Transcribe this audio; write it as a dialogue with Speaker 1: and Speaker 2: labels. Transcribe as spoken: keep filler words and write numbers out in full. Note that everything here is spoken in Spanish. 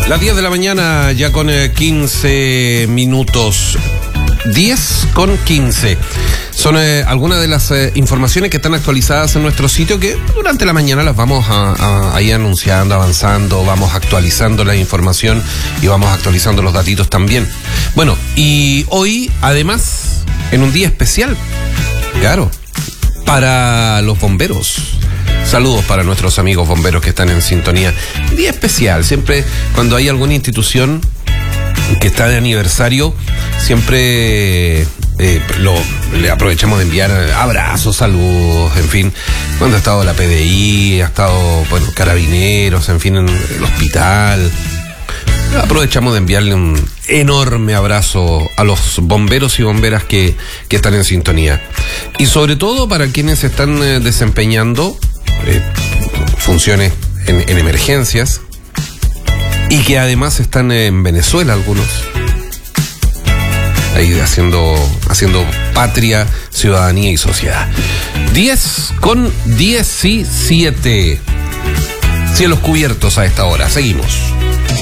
Speaker 1: Las diez de la mañana, ya con eh, quince minutos. diez con quince. Son eh, algunas de las eh, informaciones que están actualizadas en nuestro sitio, que durante la mañana las vamos a, a, a ir anunciando, avanzando, vamos actualizando la información y vamos actualizando los datitos también. Bueno, y hoy, además, en un día especial, claro, para los bomberos. Saludos para nuestros amigos bomberos que están en sintonía. Día especial, siempre cuando hay alguna institución que está de aniversario, siempre eh, lo, le aprovechamos de enviar abrazos, saludos, en fin. Cuando ha estado la P D I, ha estado, bueno, Carabineros, en fin, en el hospital. Aprovechamos de enviarle un enorme abrazo a los bomberos y bomberas que, que están en sintonía. Y sobre todo para quienes están eh, desempeñando eh, funciones en, en emergencias, y que además están en Venezuela algunos, ahí haciendo, haciendo patria, ciudadanía y sociedad. diez con diecisiete. Cielos cubiertos a esta hora. Seguimos.